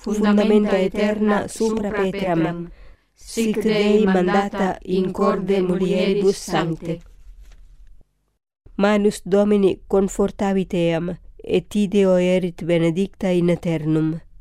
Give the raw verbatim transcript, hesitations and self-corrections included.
fundamenta aeterna supra Petram, sic Dei mandata in corde mulieribus sancte. Manus Domini confortavit eam, et ideo erit benedicta in aeternum.